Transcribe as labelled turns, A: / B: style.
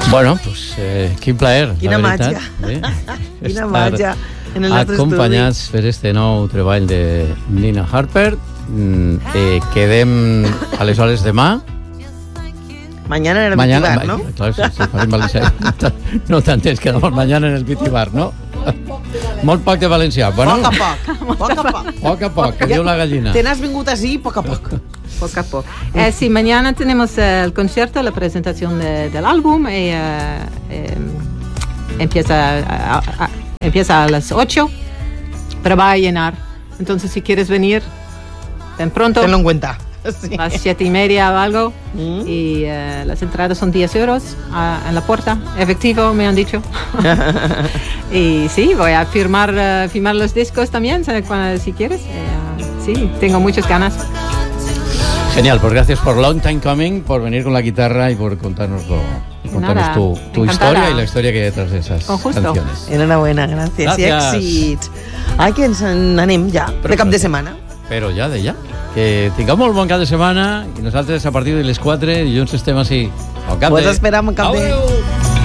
A: Bueno, pues quin plaer.
B: Quina màgia. Quina màgia en el nostre
A: acompanyats per este nou treball de Nina Harper. Quedem aleshores demà.
B: Mañana en el Vitibar, ¿no?
A: Claro, sí, farem valencià. No t'entens, quedamos mañana en el Vitibar, ¿no? Molt poc de valencià. Bueno, poc a poc, que diu la gallina.
B: Te n'has vingut así poco a poco.
C: Poco a poco. Sí, mañana tenemos el concierto, la presentación del álbum. Empieza a las 8, pero va a llenar. Entonces, si quieres venir, ven pronto.
B: Tenlo en cuenta.
C: Sí. A las 7:30 o algo. Y las entradas son 10 euros en la puerta. Efectivo, me han dicho. Y sí, voy a firmar los discos también, si quieres. Sí, tengo muchas ganas.
A: Genial, pues gracias por Long Time Coming, por venir con la guitarra y por contarnos tu historia y la historia que hay detrás de esas canciones.
B: Enhorabuena, gràcies. I èxits. Ai, que ens n'anem ja, de cap de setmana.
A: Però ja, de ja. Que tingueu molt bon cap de setmana i nosaltres a partir de les 4 dilluns estem així.
B: Pues esperam cap de...